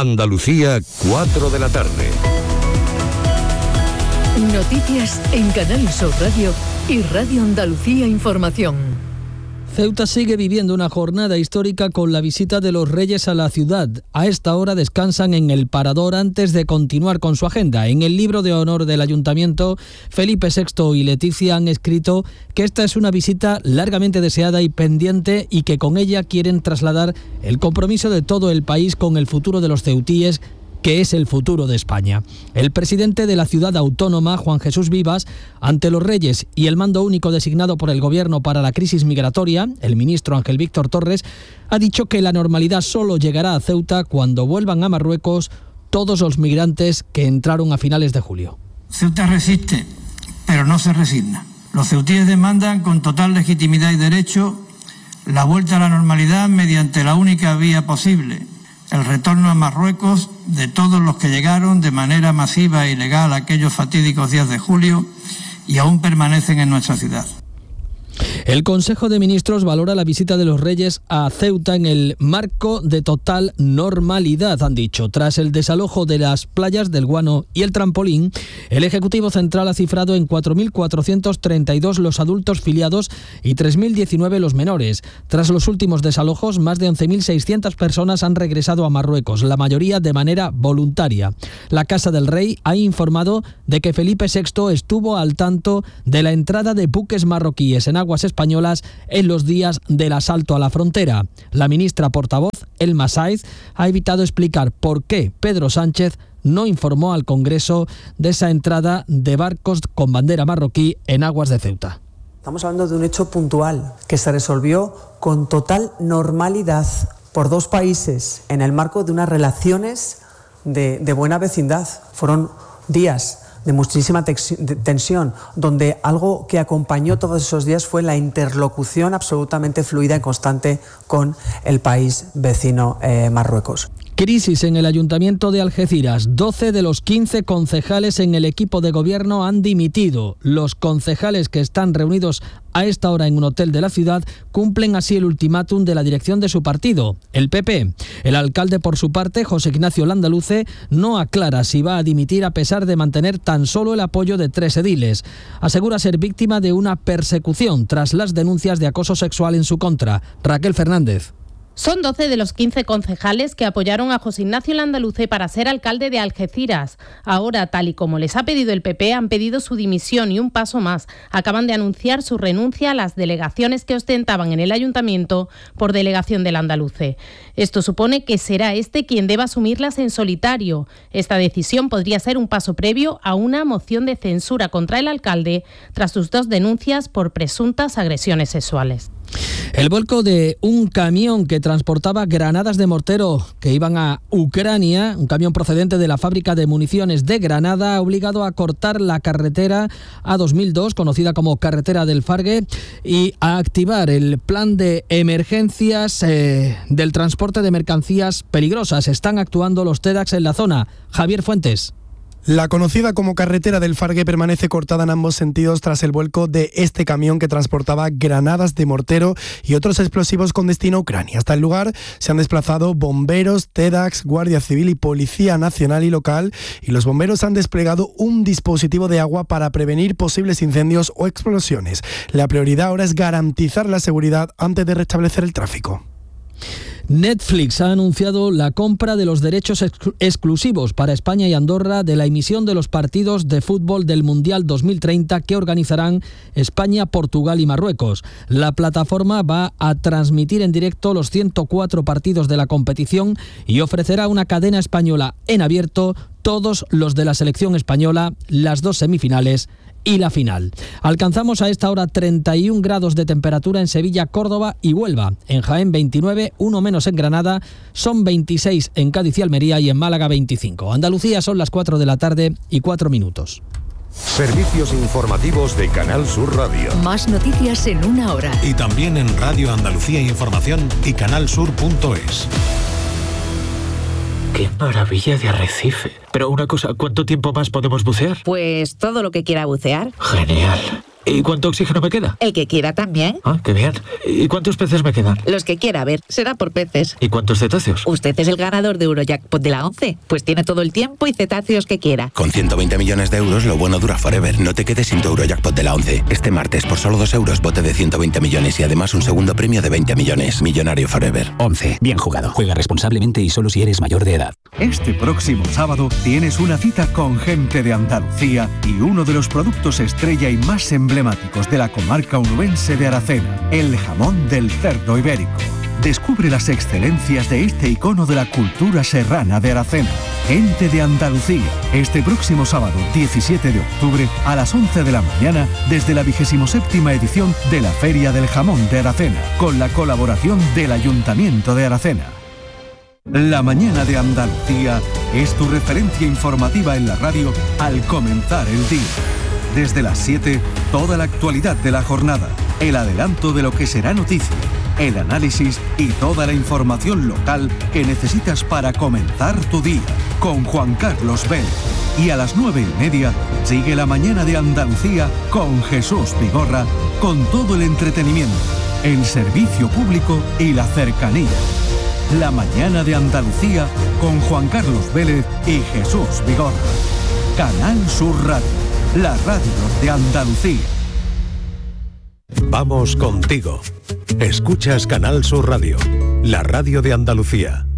Andalucía, 4 de la tarde. Noticias en Canal Sur Radio y Radio Andalucía Información. Ceuta sigue viviendo una jornada histórica con la visita de los Reyes a la ciudad. A esta hora descansan en el Parador antes de continuar con su agenda. En el libro de honor del Ayuntamiento, Felipe VI y Leticia han escrito que esta es una visita largamente deseada y pendiente y que con ella quieren trasladar el compromiso de todo el país con el futuro de los ceutíes, que es el futuro de España. El presidente de la ciudad autónoma, Juan Jesús Vivas, ante los Reyes y el mando único designado por el Gobierno para la crisis migratoria, el ministro Ángel Víctor Torres, ha dicho que la normalidad solo llegará a Ceuta cuando vuelvan a Marruecos todos los migrantes que entraron a finales de julio. Ceuta resiste, pero no se resigna. Los ceutíes demandan con total legitimidad y derecho la vuelta a la normalidad mediante la única vía posible: el retorno a Marruecos de todos los que llegaron de manera masiva e ilegal aquellos fatídicos días de julio y aún permanecen en nuestra ciudad. El Consejo de Ministros valora la visita de los Reyes a Ceuta en el marco de total normalidad, han dicho. Tras el desalojo de las playas del Guano y el Trampolín, el Ejecutivo Central ha cifrado en 4.432 los adultos filiados y 3.019 los menores. Tras los últimos desalojos, más de 11.600 personas han regresado a Marruecos, la mayoría de manera voluntaria. La Casa del Rey ha informado de que Felipe VI estuvo al tanto de la entrada de buques marroquíes en aguas españolas en los días del asalto a la frontera. La ministra portavoz, Elma Sáiz, ha evitado explicar por qué Pedro Sánchez no informó al Congreso de esa entrada de barcos con bandera marroquí en aguas de Ceuta. Estamos hablando de un hecho puntual que se resolvió con total normalidad por dos países en el marco de unas relaciones de buena vecindad. Fueron días de muchísima tensión, donde algo que acompañó todos esos días fue la interlocución absolutamente fluida y constante con el país vecino Marruecos. Crisis en el Ayuntamiento de Algeciras. 12 de los 15 concejales en el equipo de gobierno han dimitido. Los concejales que están reunidos a esta hora en un hotel de la ciudad cumplen así el ultimátum de la dirección de su partido, el PP. El alcalde, por su parte, José Ignacio Landaluce, no aclara si va a dimitir a pesar de mantener tan solo el apoyo de 3 ediles. Asegura ser víctima de una persecución tras las denuncias de acoso sexual en su contra. Raquel Fernández. Son 12 de los 15 concejales que apoyaron a José Ignacio Landaluce para ser alcalde de Algeciras. Ahora, tal y como les ha pedido el PP, han pedido su dimisión y un paso más. Acaban de anunciar su renuncia a las delegaciones que ostentaban en el ayuntamiento por delegación del Landaluce. Esto supone que será este quien deba asumirlas en solitario. Esta decisión podría ser un paso previo a una moción de censura contra el alcalde tras sus 2 denuncias por presuntas agresiones sexuales. El vuelco de un camión que transportaba granadas de mortero que iban a Ucrania, un camión procedente de la fábrica de municiones de Granada, ha obligado a cortar la carretera A2002, conocida como Carretera del Fargue, y a activar el plan de emergencias del transporte de mercancías peligrosas. Están actuando los TEDx en la zona. Javier Fuentes. La conocida como Carretera del Fargue permanece cortada en ambos sentidos tras el vuelco de este camión que transportaba granadas de mortero y otros explosivos con destino a Ucrania. Hasta el lugar se han desplazado bomberos, TEDx, Guardia Civil y Policía Nacional y Local, y los bomberos han desplegado un dispositivo de agua para prevenir posibles incendios o explosiones. La prioridad ahora es garantizar la seguridad antes de restablecer el tráfico. Netflix ha anunciado la compra de los derechos exclusivos para España y Andorra de la emisión de los partidos de fútbol del Mundial 2030 que organizarán España, Portugal y Marruecos. La plataforma va a transmitir en directo los 104 partidos de la competición y ofrecerá una cadena española en abierto, todos los de la selección española, las 2 semifinales y la final. Alcanzamos a esta hora 31 grados de temperatura en Sevilla, Córdoba y Huelva. En Jaén 29, 1 menos en Granada, son 26 en Cádiz y Almería y en Málaga 25. Andalucía son las 4 de la tarde y 4 minutos. Servicios informativos de Canal Sur Radio. Más noticias en 1 hora. Y también en Radio Andalucía Información y canalsur.es. ¡Qué maravilla de arrecife! Pero una cosa, ¿cuánto tiempo más podemos bucear? Pues todo lo que quiera bucear. Genial. ¿Y cuánto oxígeno me queda? El que quiera también. Ah, qué bien. ¿Y cuántos peces me quedan? Los que quiera, a ver, será por peces. ¿Y cuántos cetáceos? Usted es el ganador de Eurojackpot de la 11, pues tiene todo el tiempo y cetáceos que quiera. Con 120 millones de euros, lo bueno dura forever. No te quedes sin tu Eurojackpot de la 11. Este martes, por solo 2 euros, bote de 120 millones y además un segundo premio de 20 millones. Millonario forever. 11. Bien jugado. Juega responsablemente y solo si eres mayor de edad. Este próximo sábado tienes una cita con gente de Andalucía y uno de los productos estrella y más emblemáticos de la comarca onubense de Aracena, el jamón del cerdo ibérico. Descubre las excelencias de este icono de la cultura serrana de Aracena. Gente de Andalucía, este próximo sábado 17 de octubre a las 11 de la mañana desde la 27ª edición de la Feria del Jamón de Aracena, con la colaboración del Ayuntamiento de Aracena. La mañana de Andalucía es tu referencia informativa en la radio al comenzar el día. Desde las 7, toda la actualidad de la jornada, el adelanto de lo que será noticia, el análisis y toda la información local que necesitas para comenzar tu día, con Juan Carlos Vélez. Y a las 9:30 sigue la mañana de Andalucía con Jesús Vigorra, con todo el entretenimiento, el servicio público y la cercanía. La mañana de Andalucía con Juan Carlos Vélez y Jesús Vigorra. Canal Sur Radio, la radio de Andalucía. Vamos contigo. Escuchas Canal Sur Radio, la radio de Andalucía.